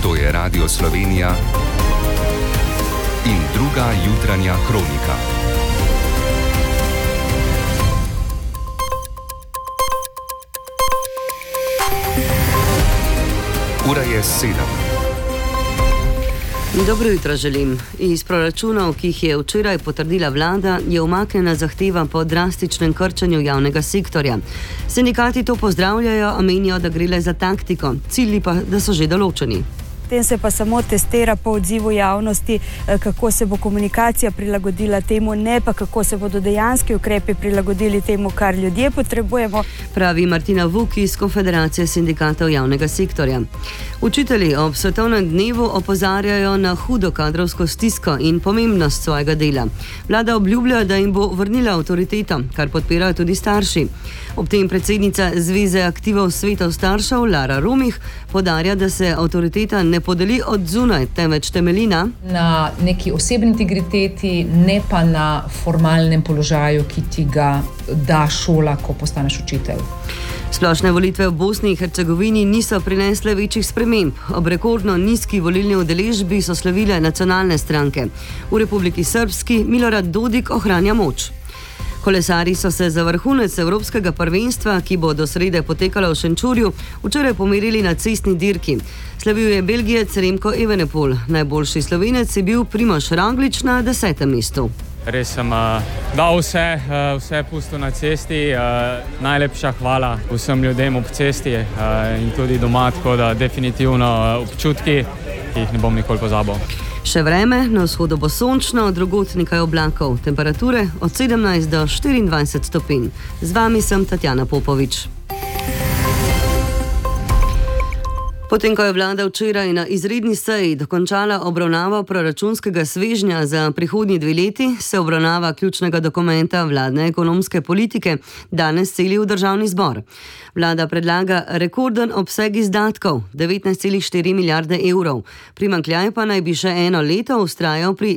To je Radio Slovenija in druga jutranja kronika. Ura je 7. Dobro jutro želim. Iz proračunov, ki jih je včeraj potrdila vlada, je umaknjena zahteva po drastičnem krčenju javnega sektorja. Sindikati to pozdravljajo, a menijo, da gre le za taktiko, cilji pa, da so že določeni. Potem se pa samo testira po odzivu javnosti, kako se bo komunikacija prilagodila temu, ne pa kako se bodo dejanski ukrepi prilagodili temu, kar ljudje potrebujemo. Pravi Martina Vuk iz Konfederacije sindikatov javnega sektorja. Učitelji ob svetovnem dnevu opozarjajo na hudo kadrovsko stisko in pomembnost svojega dela. Vlada obljublja, da jim bo vrnila avtoriteto, kar podpirajo tudi starši. Ob tem predsednica Zveze aktivov svetov staršev Lara Romih poudarja, da se avtoriteta ne podeli od zunaj, temveč temelji na neki osebni integriteti, ne pa na formalnem položaju, ki ti ga da šola, ko postaneš učitelj. Splošne volitve v Bosni in Hercegovini niso prinesle večjih sprememb. Ob rekordno nizki volilni udeležbi so slavile nacionalne stranke. V Republiki Srbski Milorad Dodik ohranja moč. Kolesarji so se za vrhunec evropskega prvenstva, ki bo do srede potekalo v Šenčurju, včeraj pomerili na cestni dirki. Slavil je Belgijec Remko Evenepoel. Najboljši Slovenec je bil Primož Roglič na 10. mestu. Res sem dal vse pustil na cesti. Najlepša hvala vsem ljudem ob cesti in tudi doma, tako da definitivno občutki, ki jih ne bom nikoli pozabil. Še vreme, na vzhodu bo sončno, drugod nekaj oblakov. Temperature od 17 do 24 stopinj. Z vami sem Tatjana Popovič. Potem, ko je vlada včeraj na izredni seji dokončala obravnavo proračunskega svežnja za prihodnji 2 leti, se obravnava ključnega dokumenta vladne ekonomske politike danes seli v državni zbor. Vlada predlaga rekorden obseg izdatkov, 19,4 milijarde evrov. Primanjkljaj pa naj bi še eno leto vztrajal pri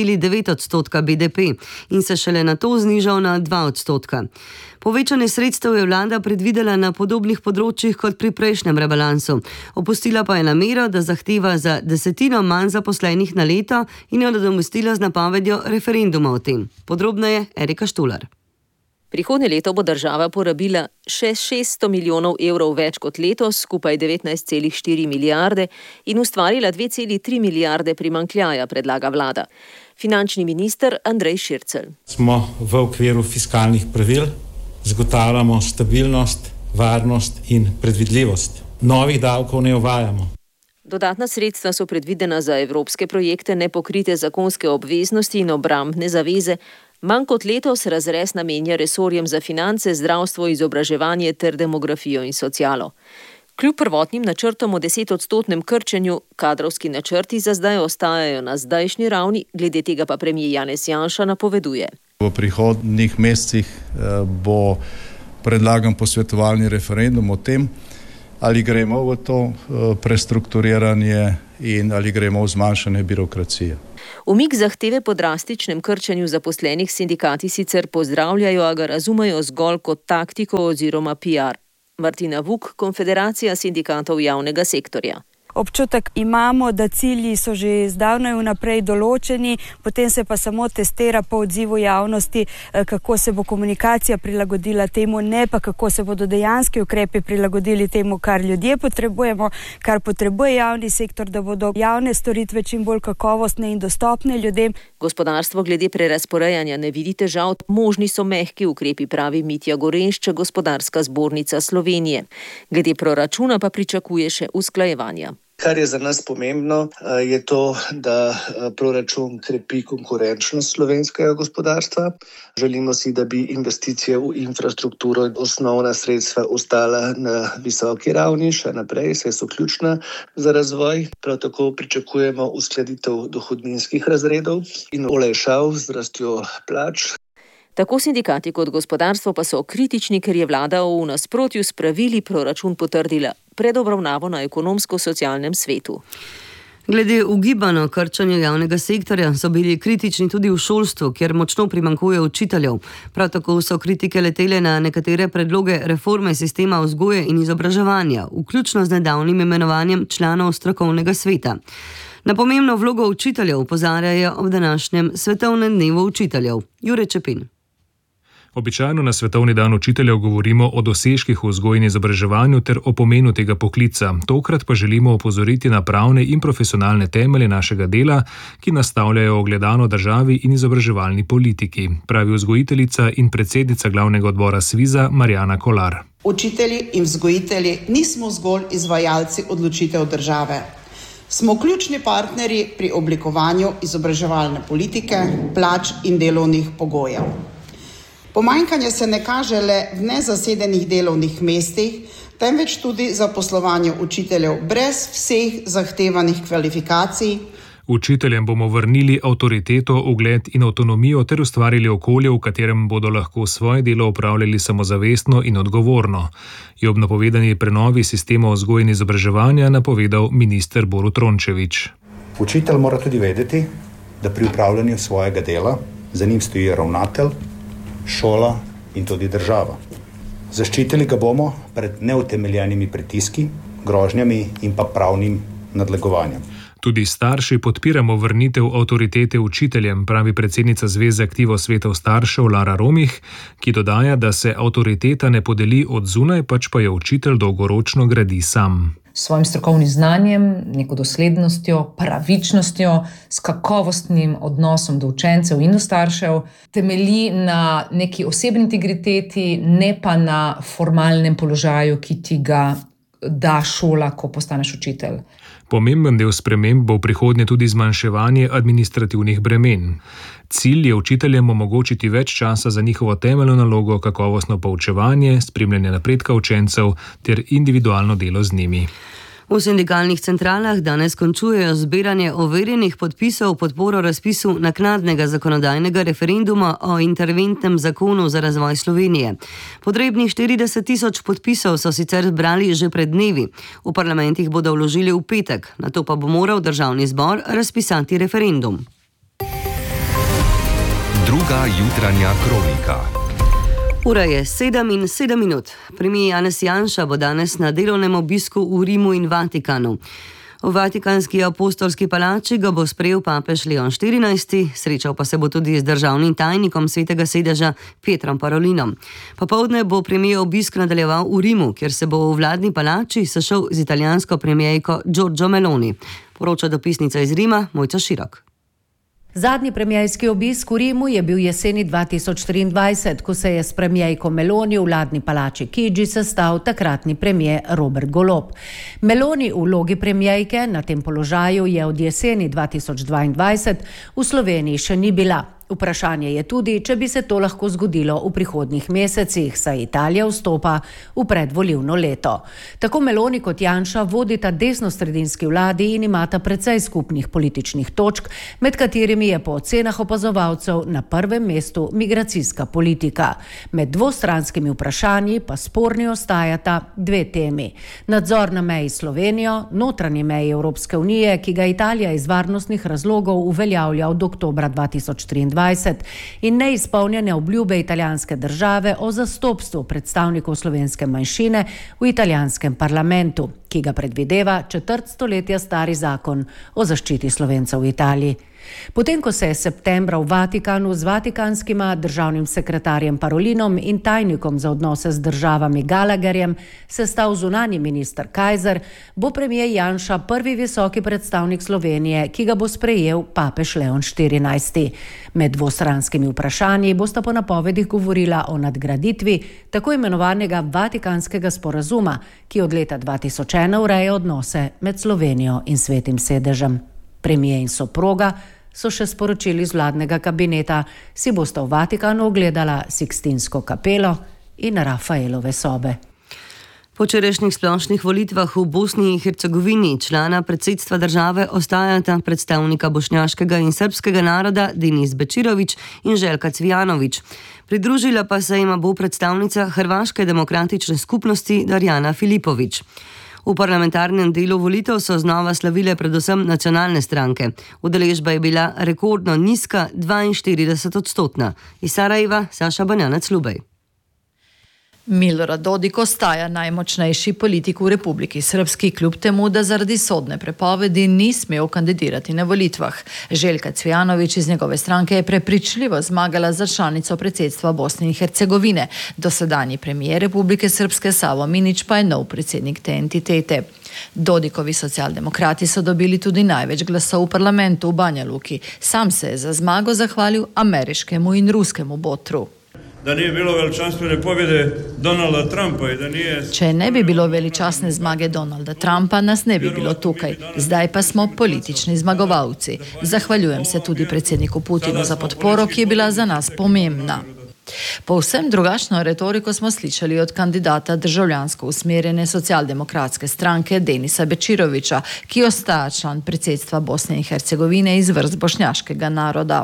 2,9% BDP in se šele nato znižal na 2%. Povečanje sredstev je vlada predvidela na podobnih področjih kot pri prejšnjem rebalansu. Opustila pa je namero, da zahteva za 10% manj zaposlenih na leto in jo nadomestila z napovedjo referenduma o tem. Podrobneje Erika Štular. Prihodnje leto bo država porabila še 600 milijonov evrov več kot letos, skupaj 19,4 milijarde in ustvarila 2,3 milijarde primanjkljaja, predlaga vlada. Finančni minister Andrej Šircelj. Smo v okviru fiskalnih pravil, zagotavljamo stabilnost, varnost in predvidljivost. Novih davkov ne uvajamo. Dodatna sredstva so predvidena za evropske projekte, nepokrite zakonske obveznosti in obrambne zaveze. Manj kot letos razrez namenja resorjem za finance, zdravstvo, izobraževanje ter demografijo in socialo. Kljub prvotnim načrtom o 10% krčenju, kadrovski načrti za zdaj ostajajo na zdajšnji ravni, glede tega pa premier Janez Janša napoveduje. V prihodnjih mesecih bo predlagan posvetovalni referendum o tem, ali gremo v to prestrukturiranje in ali gremo v zmanjšanje birokracije. Umik zahteve po drastičnem krčenju zaposlenih sindikati sicer pozdravljajo, a ga razumejo zgolj kot taktiko oziroma PR. Martina Vuk, Konfederacija sindikatov javnega sektorja. Občutek imamo, da cilji so že zdavnaj vnaprej določeni, potem se pa samo testira po odzivu javnosti, kako se bo komunikacija prilagodila temu, ne pa kako se bodo dejanski ukrepi prilagodili temu, kar ljudje potrebujemo, kar potrebuje javni sektor, da bodo javne storitve čim bolj kakovostne in dostopne ljudem. Gospodarstvo glede prerazporejanja ne vidi težav, možni so mehki ukrepi, pravi Mitja Gorenšček, Gospodarska zbornica Slovenije. Glede proračuna pa pričakuje še usklajevanja. Kar je za nas pomembno, je to, da proračun krepi konkurenčnost slovenskega gospodarstva. Želimo si, da bi investicije v infrastrukturo in osnovna sredstva ostala na visoki ravni, še naprej, saj so ključna za razvoj. Prav tako pričakujemo uskladitev dohodninskih razredov in olajšav z rastjo plač. Tako sindikati kot gospodarstvo pa so kritični, ker je vlada v nasprotju s pravili proračun potrdila pred obravnavo na ekonomsko-socialnem svetu. Glede ugibano krčanja javnega sektorja so bili kritični tudi v šolstvu, kjer močno primanjkuje učiteljev. Prav tako so kritike letele na nekatere predloge reforme sistema vzgoje in izobraževanja, vključno z nedavnim imenovanjem članov strokovnega sveta. Na pomembno vlogo učiteljev opozarjajo ob današnjem Svetovnem dnevu učiteljev. Jure Čepin. Običajno na Svetovni dan učiteljev govorimo o dosežkih v vzgoji in izobraževanju ter o pomenu tega poklica. Tokrat pa želimo opozoriti na pravne in profesionalne temelje našega dela, ki nastavljajo ogledalo državi in izobraževalni politiki, pravi vzgojiteljica in predsednica glavnega odbora SVIZ-a Marjana Kolar. Učitelji in vzgojitelji nismo zgolj izvajalci odločitev države. Smo ključni partnerji pri oblikovanju izobraževalne politike, plač in delovnih pogojev. Pomanjkanje se ne kaže le v nezasedenih delovnih mestih, temveč tudi zaposlovanju učiteljev brez vseh zahtevanih kvalifikacij. Učiteljem bomo vrnili avtoriteto, ugled in avtonomijo ter ustvarili okolje, v katerem bodo lahko svoje delo opravljali samozavestno in odgovorno, je ob napovedani prenovi sistema vzgoje in izobraževanja napovedal minister Borut Rončević. Učitelj mora tudi vedeti, da pri upravljanju svojega dela za njim stoji ravnatelj, šola in tudi država. Zaščitili ga bomo pred neutemeljenimi pritiski, grožnjami in pa pravnim nadlegovanjem. Tudi starši podpiramo vrnitev avtoritete učiteljem, pravi predsednica Zveze aktivov svetov staršev Lara Romih, ki dodaja, da se avtoriteta ne podeli od zunaj, pač pa jo učitelj dolgoročno gradi sam. S svojim strokovnim znanjem, neko doslednostjo, pravičnostjo, s kakovostnim odnosom do učencev in do staršev, temelji na neki osebni integriteti, ne pa na formalnem položaju, ki ti ga da šola, ko postaneš učitelj. Pomemben del sprememb bo v prihodnje tudi zmanjševanje administrativnih bremen. Cilj je učiteljem omogočiti več časa za njihovo temeljno nalogo, kakovostno poučevanje, spremljanje napredka učencev ter individualno delo z njimi. V sindikalnih centralah danes končujejo zbiranje overjenih podpisov v podporo razpisu naknadnega zakonodajnega referenduma o interventnem zakonu za razvoj Slovenije. Potrebnih 40 000 podpisov so sicer zbrali že pred dnevi. V parlamentih bodo vložili v petek, nato pa bo moral Državni zbor razpisati referendum. Druga jutranja kronika. Ura je 7:07. Premier Janez Janša bo danes na delovnem obisku v Rimu in Vatikanu. V Vatikanski apostolski palači ga bo sprejel papež Leon XIV, srečal pa se bo tudi z državnim tajnikom Svetega sedeža Pietrom Parolinom. Popoldne bo premier obisk nadaljeval v Rimu, kjer se bo v vladni palači sešel z italijansko premierko Giorgio Meloni. Poroča dopisnica iz Rima Mojca Širok. Zadnji premierski obisk v Rimu je bil jeseni 2023, ko se je s premierko Meloni v vladni palači Chigi sestal takratni premier Robert Golob. Meloni v vlogi premierke na tem položaju je od jeseni 2022 v Sloveniji še ni bila. Vprašanje je tudi, če bi se to lahko zgodilo v prihodnjih mesecih, saj Italija vstopa v predvolilno leto. Tako Meloni kot Janša vodita desnosredinski vladi in imata precej skupnih političnih točk, med katerimi je po ocenah opazovalcev na prvem mestu migracijska politika. Med dvostranskimi vprašanji pa sporni ostajata dve temi. Nadzor na meji Slovenijo, notranji meji Evropske unije, ki ga Italija iz varnostnih razlogov uveljavlja od oktobra 2023, in neizpolnjene obljube italijanske države o zastopstvu predstavnikov slovenske manjšine v italijanskem parlamentu, ki ga predvideva četrt stoletja stari zakon o zaščiti Slovencev v Italiji. Potem, ko se je septembra v Vatikanu z vatikanskima državnim sekretarjem Parolinom in tajnikom za odnose z državami Gallagherjem sestal zunanji minister Kajzer, bo premier Janša prvi visoki predstavnik Slovenije, ki ga bo sprejel papež Leon XIV. Med dvostranskimi vprašanji bosta po napovedih govorila o nadgraditvi tako imenovanega Vatikanskega sporazuma, ki od leta 2001 ureja odnose med Slovenijo in Svetim sedežem. Premier in soproga, so še sporočili z vladnega kabineta, si bosta v Vatikanu ogledala Sikstinsko kapelo in Rafaelove sobe. Po včerajšnjih splošnih volitvah v Bosni in Hercegovini člana predsedstva države ostajata predstavnika bošnjaškega in srbskega naroda Denis Bečirović in Željka Cvijanović. Pridružila pa se jima bo predstavnica Hrvaške demokratične skupnosti Darjana Filipović. V parlamentarnem delu volitev so znova slavile predvsem nacionalne stranke. Udeležba je bila rekordno nizka, 42%. Iz Sarajeva, Saša Banjanac-Lubej. Milorad Dodik ostaja najmočnejši politik v Republiki Srpski, kljub temu, da zaradi sodne prepovedi ni smel kandidirati na volitvah. Željka Cvijanović iz njegove stranke je prepričljivo zmagala za članico predsedstva Bosne in Hercegovine. Dosedanji premijer Republike Srpske Savo Minić pa je nov predsednik te entitete. Dodikovi socialdemokrati so dobili tudi največ glasov v parlamentu v Banja Luki. Sam se je za zmago zahvalil ameriškemu in ruskemu botru. Da nije bilo veličanstvene pobjede Donalda Trumpa i da nije... Če ne bi bilo veličasne zmage Donalda Trumpa, nas ne bi bilo tukaj. Zdaj pa smo politični zmagovalci. Zahvaljujem se tudi predsedniku Putinu za podporo, ki je bila za nas pomembna. Povsem drugačno retoriko smo slišali od kandidata državljansko usmerjene socialdemokratske stranke Denisa Bečirovića, ki ostaja član predsedstva Bosne in Hercegovine iz vrst bošnjaškega naroda.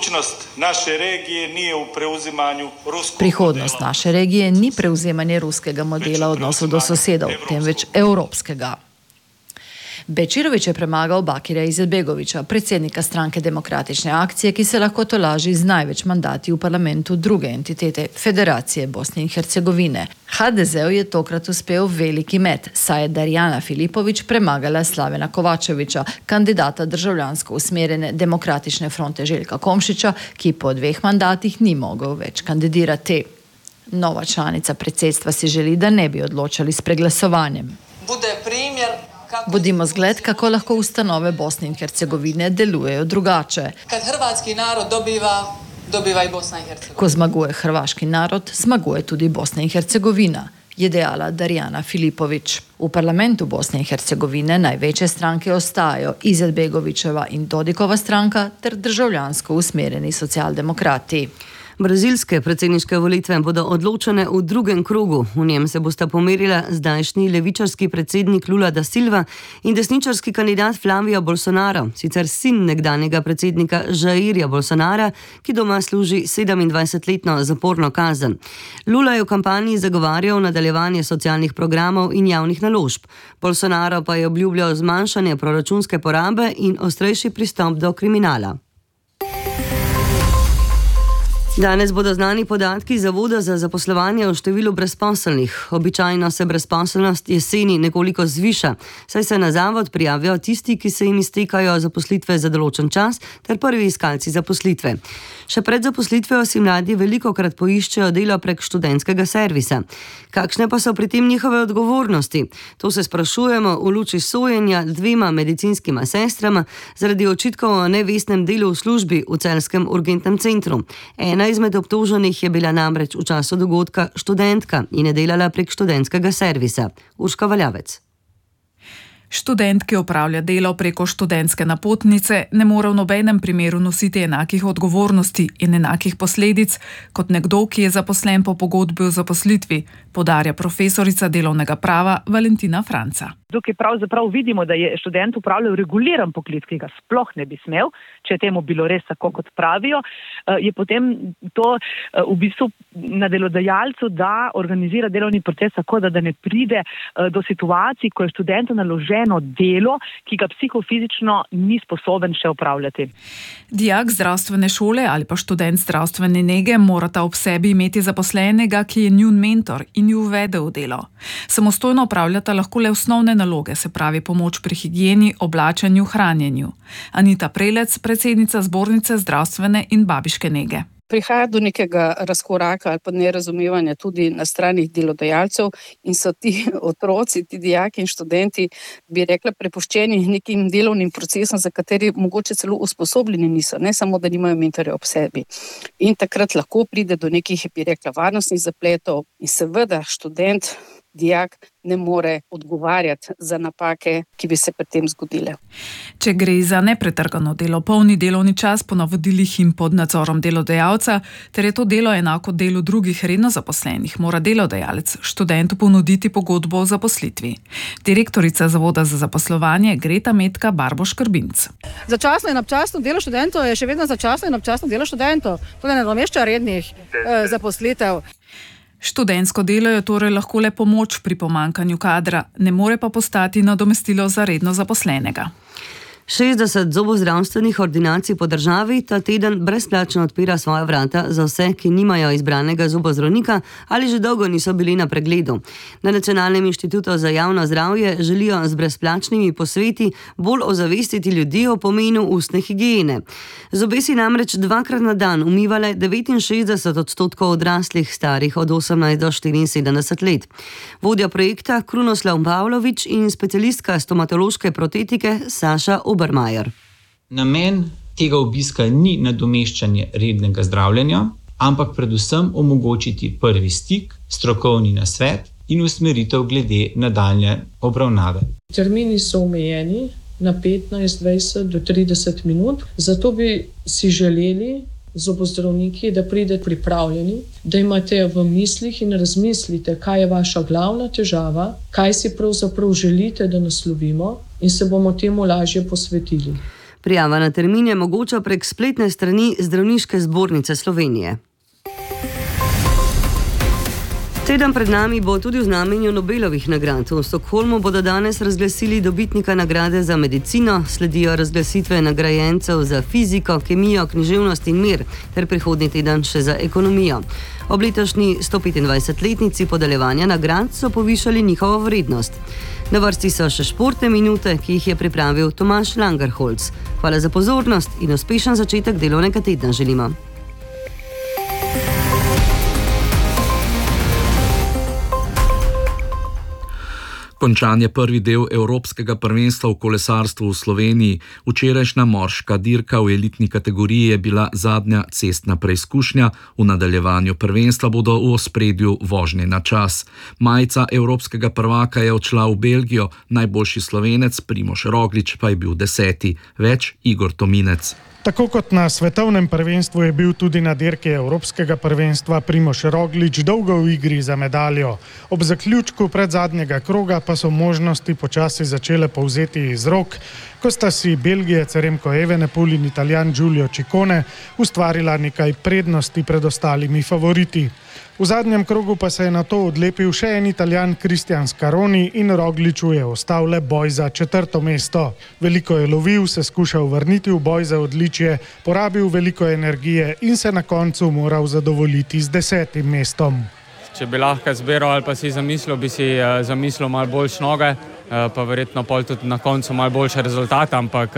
Prihodnost naše regije ni prevzemanje ruskega modela odnosov do sosedov, temveč evropskega. Bečirović je premagal Bakira Izetbegovića, predsednika stranke Demokratične akcije, ki se lahko tolaži z največ mandati v parlamentu druge entitete, Federacije Bosne in Hercegovine. HDZ-u je tokrat uspel veliki met, saj je Darjana Filipović premagala Slavena Kovačevića, kandidata državljansko usmerjene Demokratične fronte Željka Komšića, ki po 2 mandatih ni mogel več kandidirati. Nova članica predsedstva si želi, da ne bi odločali s preglasovanjem. Budimo zgled, kako lahko ustanove Bosne in Hercegovine delujejo drugače. Kad hrvatski narod dobiva i Bosna in Hercegovina. Ko zmaguje hrvaški narod, zmaguje tudi Bosna in Hercegovina, je dejala Darjana Filipović. V parlamentu Bosne in Hercegovine največje stranke ostajajo Izetbegovićeva in Dodikova stranka ter državljansko usmerjeni socialdemokrati. Brazilske predsedniške volitve bodo odločene v drugem krogu. V njem se bosta pomerila zdajšnji levičarski predsednik Lula da Silva in desničarski kandidat Flavio Bolsonaro, sicer sin nekdanjega predsednika Jairja Bolsonara, ki doma služi 27-letno zaporno kazen. Lula je v kampanji zagovarjal nadaljevanje socialnih programov in javnih naložb. Bolsonaro pa je obljubljal zmanjšanje proračunske porabe in ostrejši pristop do kriminala. Danes bodo znani podatki Zavoda za zaposlovanje o številu brezposelnih. Običajno se brezposelnost jeseni nekoliko zviša, saj se na zavod prijavijo tisti, ki se jim iztekajo zaposlitve za določen čas, ter prvi iskalci zaposlitve. Še pred zaposlitvejo si mladi velikokrat poiščejo delo prek študentskega servisa. Kakšne pa so pri tem njihove odgovornosti? To se sprašujemo v luči sojenja 2 medicinskima sestrama zaradi očitkov o nevestnem delu v službi v celjskem urgentnem centru. Ena izmed obtoženih je bila namreč v času dogodka študentka in je delala prek študentskega servisa. Urška Valjavec. Študent, ki opravlja delo preko študentske napotnice, ne more v nobenem primeru nositi enakih odgovornosti in enakih posledic kot nekdo, ki je zaposlen po pogodbi o zaposlitvi, poudarja profesorica delovnega prava Valentina Franca. Tukaj pravzaprav vidimo, da je študent upravljal reguliran poklic, ki ga sploh ne bi smel, če je temu bilo res tako, kot pravijo, je potem to v bistvu na delodajalcu, da organizira delovni proces tako, da ne pride do situacij, ko je študentu naloženo delo, ki ga psihofizično ni sposoben še upravljati. Dijak zdravstvene šole ali pa študent zdravstvene nege morata ob sebi imeti zaposlenega, ki je njun mentor in ju uvede v delo. Samostojno upravljata lahko le osnovne naloge, se pravi pomoč pri higieni, oblačenju, hranjenju. Anita Prelec, predsednica zbornice zdravstvene in babiške nege. Prihaja do nekega razkoraka ali pa nerazumevanja tudi na strani delodajalcev in so ti otroci, ti dijaki in študenti, bi rekla, prepuščeni nekim delovnim procesom, za kateri mogoče celo usposobljeni niso, ne samo, da nimajo mentorja ob sebi. In takrat lahko pride do nekih, bi rekla, varnostnih zapletov in seveda študent, dijak ne more odgovarjati za napake, ki bi se pri tem zgodile. Če gre za nepretrgano delo, polni delovni čas po navodilih in pod nadzorom delodajalca, ter je to delo enako delu drugih redno zaposlenih, mora delodajalec študentu ponuditi pogodbo o zaposlitvi. Direktorica Zavoda za zaposlovanje Greta Metka Barboš Krbinc. Začasno in občasno delo študentov je še vedno začasno in občasno delo študentov. To ne nadomešča rednih zaposlitev. Študentsko delo je torej lahko le pomoč pri pomankanju kadra, ne more pa postati nadomestilo za redno zaposlenega. 60 zobozdravstvenih ordinacij po državi ta teden brezplačno odpira svoja vrata za vse, ki nimajo izbranega zobozdravnika ali že dolgo niso bili na pregledu. Na Nacionalnem inštitutu za javno zdravje želijo z brezplačnimi posveti bolj ozavestiti ljudi o pomenu ustne higiene. Zobe si namreč 2-krat na dan umivale 69% odraslih starih od 18 do 74 let. Vodja projekta Krunoslav Pavlović in specialistka stomatološke protetike Saša Obermajer. Namen tega obiska ni nadomeščanje rednega zdravljenja, ampak predvsem omogočiti prvi stik, strokovni nasvet in usmeritev glede nadaljnje obravnave. Termini so omejeni na 15, 20 do 30 minut, zato bi si želeli zobozdravniki, da pridete pripravljeni, da imate v mislih in razmislite, kaj je vaša glavna težava, kaj si pravzaprav želite, da naslovimo in se bomo temu lažje posvetili. Prijava na termin je mogoča prek spletne strani Zdravniške zbornice Slovenije. Teden pred nami bo tudi v znamenju Nobelovih nagrad. V Stockholmu bodo danes razglasili dobitnika nagrade za medicino, sledijo razglasitve nagrajencev za fiziko, kemijo, književnost in mir, ter prihodnji teden še za ekonomijo. Ob letošnji 125-letnici podeljevanja nagrad so povišali njihovo vrednost. Na vrsti so še športne minute, ki jih je pripravil Tomaž Langerholz. Hvala za pozornost in uspešen začetek delovnega tedna želimo. Končan je prvi del Evropskega prvenstva v kolesarstvu v Sloveniji. Včerajšnja morška dirka v elitni kategoriji je bila zadnja cestna preizkušnja. V nadaljevanju prvenstva bodo v ospredju vožnje na čas. Majica evropskega prvaka je odšla v Belgijo, najboljši Slovenec Primož Roglič pa je bil 10. Več Igor Tominec. Tako kot na svetovnem prvenstvu je bil tudi na dirki Evropskega prvenstva Primož Roglič dolgo v igri za medaljo. Ob zaključku predzadnjega kroga pa so možnosti počasi začele povzeti iz rok, ko sta si Belgijec Remco Evenepoel in Italijan Giulio Ciccone ustvarila nekaj prednosti pred ostalimi favoriti. V zadnjem krogu pa se je nato odlepil še en Italijan Cristian Scaroni in Rogliču je ostal le boj za 4. mesto. Veliko je lovil, se skušal vrniti v boj za odličje, porabil veliko energije in se na koncu moral zadovoljiti z 10. mestom. Če bi lahko zbiral ali pa si zamislil, bi si zamislil malo boljše noge, pa verjetno pol tudi na koncu malo boljše rezultate, ampak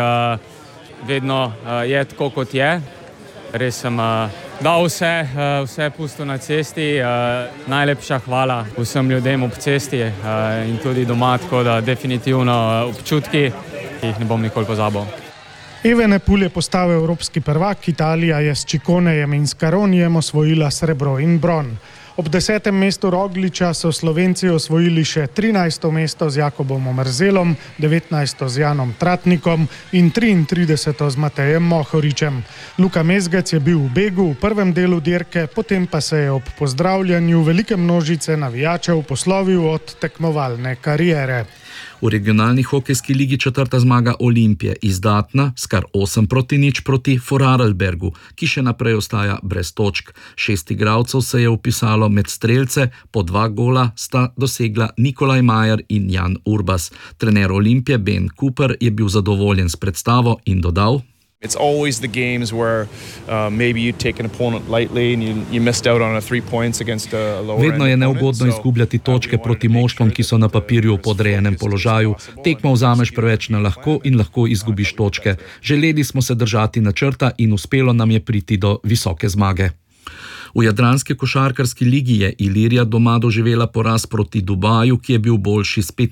vedno je tako, kot je. Res sem dal vse pustil na cesti. Najlepša hvala vsem ljudem ob cesti in tudi doma, tako da definitivno občutki, ki jih ne bom nikoli pozabil. Evenepoel je postal evropski prvak, Italija je s Cicconejem in Scaronijem osvojila srebro in bron. Ob 10. mestu Rogliča so Slovenci osvojili še 13. mesto z Jakobom Omerzelom, 19. z Janom Tratnikom in 33. z Matejem Mohoričem. Luka Mezgec je bil v begu v prvem delu dirke, potem pa se je ob pozdravljanju velike množice navijačev poslovil od tekmovalne kariere. V regionalni hokejski ligi 4. zmaga Olimpije, izdatna s kar 8-0 proti Vorarlbergu, ki še naprej ostaja brez točk. 6 igralcev se je vpisalo med strelce, po 2 gola sta dosegla Nikolaj Majer in Jan Urbas. Trener Olimpije Ben Cooper je bil zadovoljen s predstavo in dodal: It's always the games where maybe you take an opponent lightly and you missed out on 3 points against a lower. Vedno je neugodno izgubljati točke proti moštvom, ki so na papirju v podrejenem položaju. Tekmo vzameš preveč na lahko in lahko izgubiš točke. Želeli smo se držati načrta in uspelo nam je priti do visoke zmage. V jadranski košarkarski ligi je Ilirija doma doživela poraz proti Dubaju, ki je bil boljši s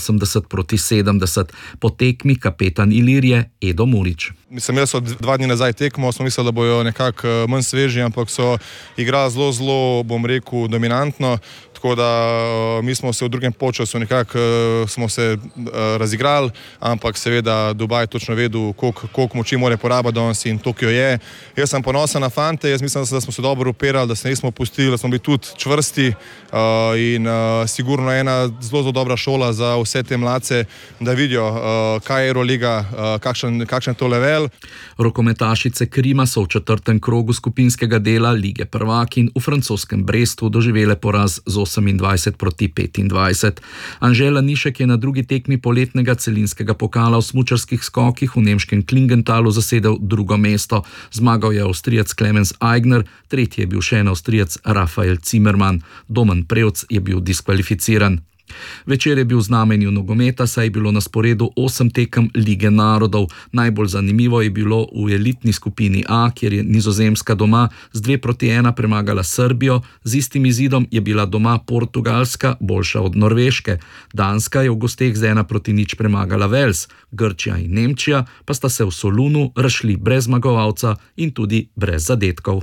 85-70. Po tekmi kapetan Ilirije Edo Murić. Jaz od 2 dni nazaj tekmo, smo mislili, da bojo nekako manj sveži, ampak so igrali zelo, bom rekel, dominantno. tako da mi smo se v drugem polčasu nekako smo se razigrali, ampak seveda Dubaj točno vedel, koliko moči mora porabiti danes in Tokio je. Jaz sem ponosen na fante, jaz mislim, da smo se dobro operali, da se nismo opustili, da smo bili tudi čvrsti in sigurno ena zelo dobra šola za vse te mladce, da vidijo, kaj je Euroliga, kakšen je to level. Rokometašice Krima so v 4. krogu skupinskega dela Lige prvakinj v francoskem Brestu doživele poraz z 28-25. Anžela Nišek je na drugi tekmi poletnega celinskega pokala v smučarskih skokih v nemškem Klingentalu zasedel drugo mesto. Zmagal je Avstrijec Clemens Aigner, tretji je bil še en Avstrijec Rafael Zimmermann. Domen Prevc je bil diskvalificiran. Večer je bil v znamenju nogometa, saj je bilo na sporedu 8 tekem Lige narodov. Najbolj zanimivo je bilo v elitni skupini A, kjer je Nizozemska doma z 2-1 premagala Srbijo, z istim izidom je bila doma Portugalska boljša od Norveške. Danska je v gosteh z 1-0 premagala Wales, Grčija in Nemčija pa sta se v Solunu razšli brez zmagovalca in tudi brez zadetkov.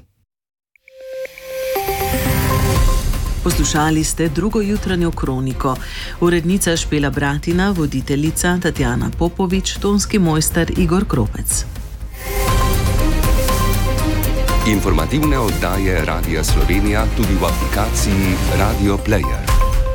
Poslušali ste drugo jutranjo kroniko. Urednica Špela Bratina, voditeljica Tatjana Popovič, tonski mojster Igor Kropec. Informativne oddaje Radia Slovenija tudi v aplikaciji Radio Player.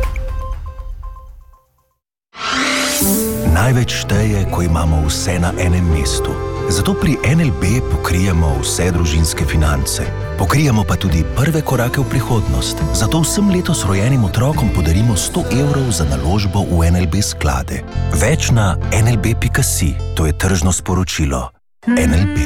Največ šteje, ko imamo vse na enem mestu. Zato pri NLB pokrijemo vse družinske finance. Pokrijemo pa tudi prve korake v prihodnost. Zato vsem letos rojenim otrokom podarimo 100 evrov za naložbo v NLB sklade. Več na nlb.si. To je tržno sporočilo. NLB.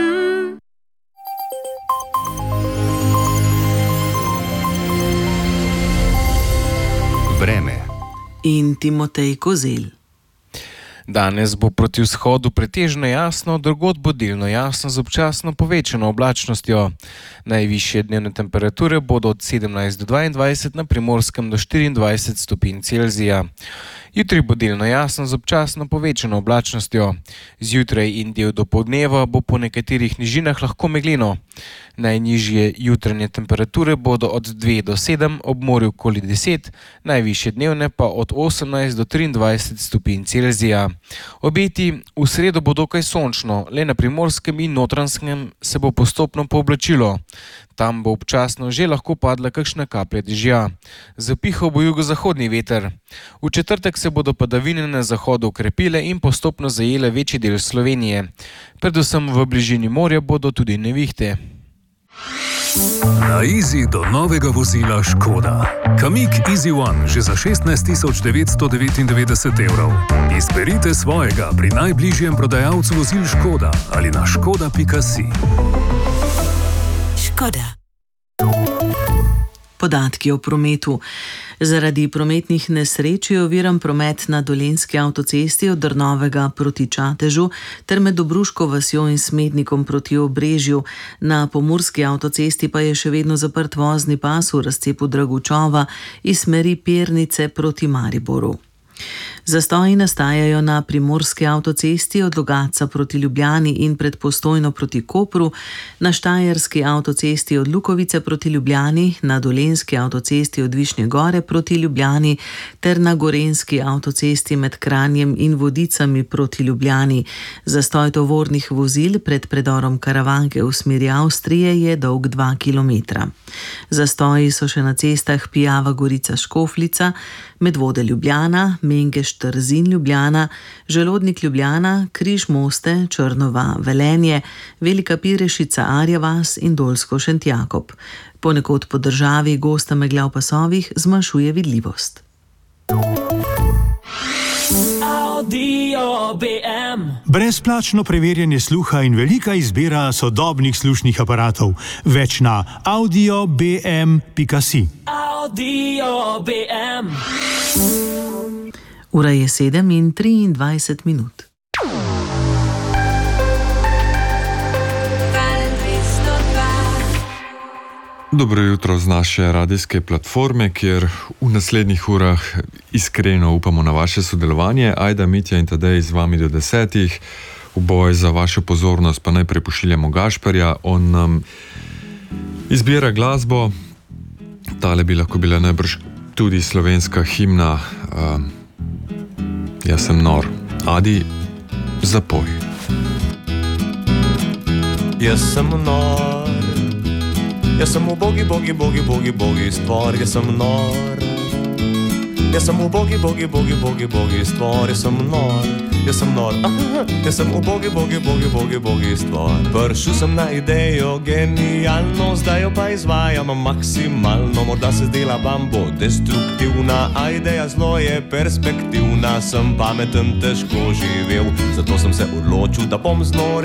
Vreme. In Timotej Kozelj. Danes bo proti vzhodu pretežno jasno, drugod bo delno jasno z občasno povečano oblačnostjo. Najvišje dnevne temperature bodo od 17 do 22, na Primorskem do 24 stopinj Celzija. Jutri bo delno jasno z občasno povečano oblačnostjo. Zjutraj in del dopoldneva bo po nekaterih nižinah lahko megleno. Najnižje jutranje temperature bodo od 2 do 7, ob morju okoli 10, najvišje dnevne pa od 18 do 23 stopinj Celzija. Obeti v sredo bo dokaj sončno, le na Primorskem in Notranjskem se bo postopno pooblačilo. Tam bo občasno že lahko padla kakšna kaplja dežja. Zapihal bo jugozahodni veter. V četrtek se bodo padavine na zahodu okrepile in postopno zajele večji del Slovenije. Predvsem v bližini morja bodo tudi nevihte. Na Easy do novega vozila Škoda. Kamiq Easy One že za 16.999 evrov. Izberite svojega pri najbližjem prodajalcu vozil Škoda ali na škoda.si. Škoda. Podatki o prometu. Zaradi prometnih nesreč je oviran promet na Dolenjski avtocesti od Drnovega proti Čatežu ter med Dobruško vasjo in Smednikom proti Obrežju. Na Pomurski avtocesti pa je še vedno zaprt vozni pas v razcepu Dragučova iz smeri Pernice proti Mariboru. Zastoji nastajajo na Primorski avtocesti od Logatca proti Ljubljani in pred Postojno proti Kopru, na Štajerski avtocesti od Lukovice proti Ljubljani, na Dolenjski avtocesti od Višnje Gore proti Ljubljani ter na Gorenjski avtocesti med Kranjem in Vodicami proti Ljubljani. Zastoj tovornih vozil pred predorom Karavanke v smeri Avstrije je dolg 2 km. Zastoji so še na cestah Pijava Gorica Škofljica, Medvode Ljubljana, Mengeš Trzin Ljubljana, Želodnik Ljubljana, Križ Moste, Črnova Velenje, Velika Pirešica Arja vas in Dolsko Šentjakob. Ponekod po državi gosta megla v pasovih zmanjšuje vidljivost. Brezplačno preverjanje sluha in velika izbira sodobnih slušnih aparatov. Več na audiobm.si. Ura je 7:23. Dobro jutro z naše radijske platforme, kjer v naslednjih urah iskreno upamo na vaše sodelovanje. Ajda, Mitja in Tadej z vami do 10. V boj za vašo pozornost pa najprej pošiljamo Gašperja. On nam izbira glasbo. Tale bi lahko bila najbrž tudi slovenska himna Jaz sem nor. Adi, zapoj. Jaz sem nor, jaz sem ubogi, bogi, bogi, bogi, bogi stvor, jaz sem nor. Jaz sem ubogi, bogi, bogi, bogi, bogi stvor, jaz sem nor. Jaz sem nor, jaz sem ubogi, bogi, bogi, bogi, bogi stvor. Prišel sem na idejo genialno, zdaj jo pa izvajam maksimalno. Morda se zdela vam bo destruktivna, a ideja zelo je perspektivna. Sem pameten, težko živel, zato sem se odločil, da bom znor.